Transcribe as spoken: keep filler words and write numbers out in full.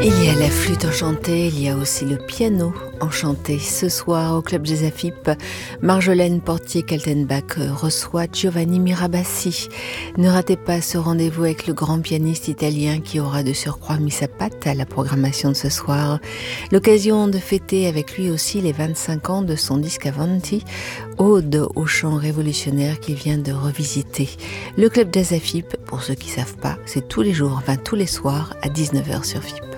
Il y a la flûte enchantée, il y a aussi le piano enchanté. Ce soir, au Club Jazz Afip, Marjolaine Portier-Kaltenbach reçoit Giovanni Mirabassi. Ne ratez pas ce rendez-vous avec le grand pianiste italien qui aura de surcroît mis sa patte à la programmation de ce soir. L'occasion de fêter avec lui aussi les vingt-cinq ans de son disque Avanti, ode au chant révolutionnaire qu'il vient de revisiter. Le Club Jazz Afip, pour ceux qui ne savent pas, c'est tous les jours, enfin tous les soirs à dix-neuf heures sur F I P.